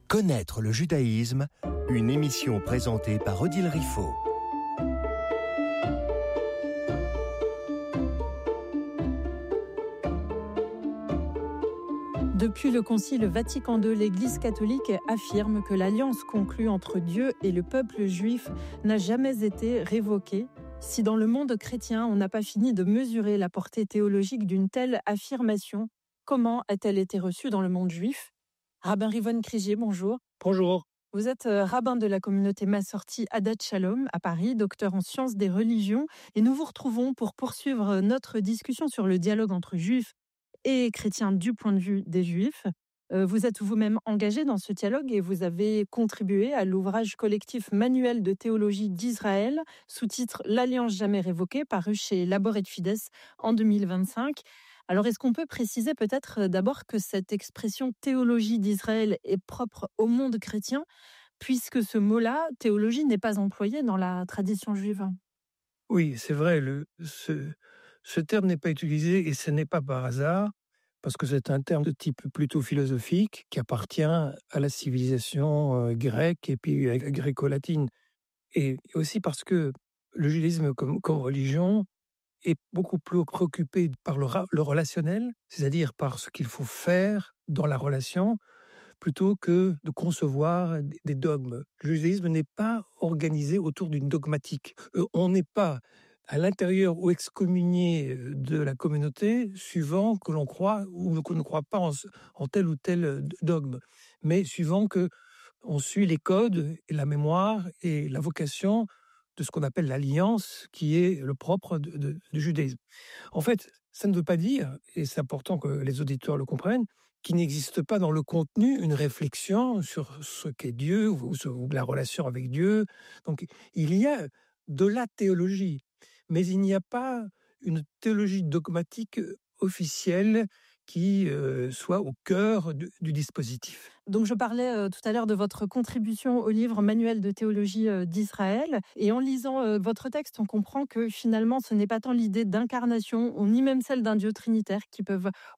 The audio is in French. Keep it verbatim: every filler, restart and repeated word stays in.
Connaître le judaïsme, une émission présentée par Odile Riffaut. Depuis le Concile Vatican deux, l'Église catholique affirme que l'alliance conclue entre Dieu et le peuple juif n'a jamais été révoquée. Si dans le monde chrétien, on n'a pas fini de mesurer la portée théologique d'une telle affirmation, comment a-t-elle été reçue dans le monde juif ? Rabbin Rivon Krigier, bonjour. Bonjour. Vous êtes rabbin de la communauté Massorti Hadat Shalom à Paris, docteur en sciences des religions, et nous vous retrouvons pour poursuivre notre discussion sur le dialogue entre juifs et chrétiens du point de vue des juifs. Vous êtes vous-même engagé dans ce dialogue et vous avez contribué à l'ouvrage collectif Manuel de théologie d'Israël, sous-titre L'Alliance jamais révoquée, paru chez Labor et Fides en deux mille vingt-cinq. Alors, est-ce qu'on peut préciser peut-être d'abord que cette expression théologie d'Israël est propre au monde chrétien, puisque ce mot-là, théologie, n'est pas employé dans la tradition juive ? Oui, c'est vrai, le, ce, ce terme n'est pas utilisé et ce n'est pas par hasard, parce que c'est un terme de type plutôt philosophique qui appartient à la civilisation grecque et puis gréco-latine. Et aussi parce que le judaïsme comme, comme religion est beaucoup plus préoccupé par le, le relationnel, c'est-à-dire par ce qu'il faut faire dans la relation, plutôt que de concevoir des dogmes. Le judaïsme n'est pas organisé autour d'une dogmatique. On n'est pas à l'intérieur ou excommunié de la communauté suivant que l'on croit ou qu'on ne croit pas en, en tel ou tel dogme, mais suivant que on suit les codes et la mémoire et la vocation de ce qu'on appelle l'alliance, qui est le propre de, de, du judaïsme. En fait, ça ne veut pas dire, et c'est important que les auditeurs le comprennent, qu'il n'existe pas dans le contenu une réflexion sur ce qu'est Dieu ou, ou la relation avec Dieu. Donc, il y a de la théologie, mais il n'y a pas une théologie dogmatique officielle qui euh, soit au cœur du, du dispositif. Donc je parlais euh, tout à l'heure de votre contribution au livre Manuel de théologie euh, d'Israël. Et en lisant euh, votre texte, on comprend que finalement, ce n'est pas tant l'idée d'incarnation, ni même celle d'un Dieu trinitaire qui peuvent